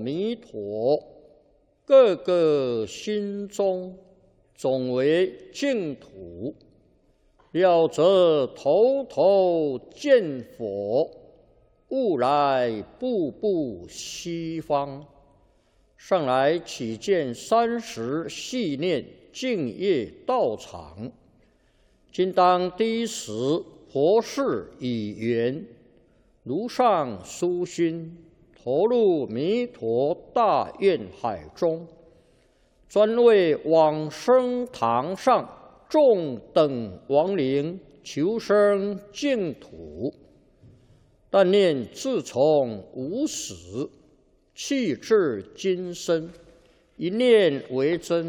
弥陀，个个心中总为净土。了则头头见佛，悟来步步西方。上来起见30系念净业道场，今当第一时佛事已圆，如上殊心，投入弥陀大愿海中，专为往生堂上众等亡灵求生净土。但念自从无始，气至今生，一念为真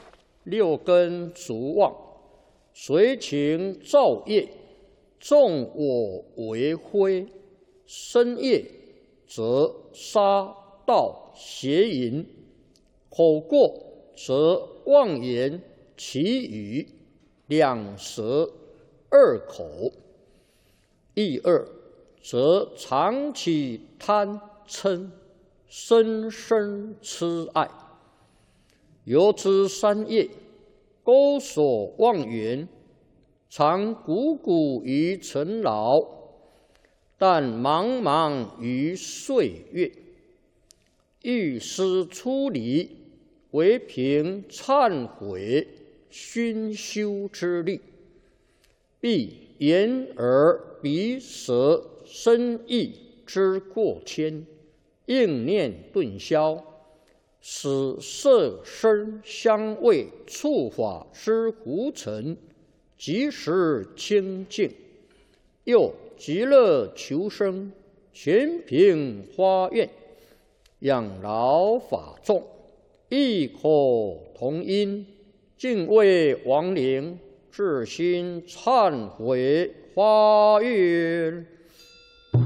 ，6根足妄，随情造业，纵我为非。身业则杀盗邪淫，口过则妄言绮语，两舌2口。意2则常起贪嗔，深深痴爱。由之3业，钩锁妄缘，常汩汩于尘劳，但茫茫于岁月。欲思出离，唯凭忏悔熏修之力，必眼耳鼻舌身意之过愆，应念顿消，使色声香味触法之胡尘即时清净。又极乐求生，全凭发愿，养老法众，异口同音，敬畏亡灵，至心忏悔发愿。